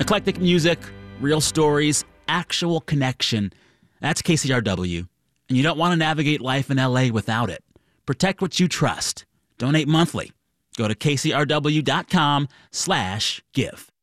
Eclectic music, real stories, actual connection. That's KCRW. And you don't want to navigate life in LA without it. Protect what you trust. Donate monthly. Go to kcrw.com/give.